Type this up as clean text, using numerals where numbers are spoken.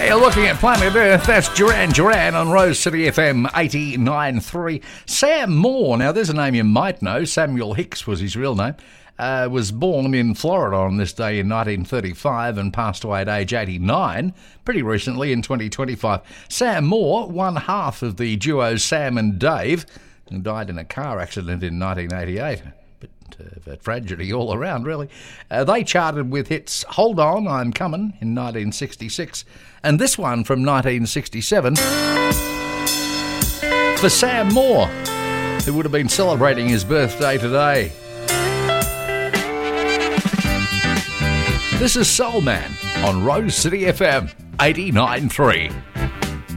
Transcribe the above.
Yeah, looking at planet Earth, that's Duran Duran on Rose City FM 89.3. Sam Moore, now there's a name you might know. Samuel Hicks was his real name. Was born in Florida on this day in 1935 and passed away at age 89, pretty recently in 2025. Sam Moore, one half of the duo Sam and Dave, who died in a car accident in 1988. A tragedy all around, really. They charted with hits Hold On, I'm Coming in 1966, and this one from 1967 for Sam Moore, who would have been celebrating his birthday today. This is Soul Man on Rose City FM 89.3.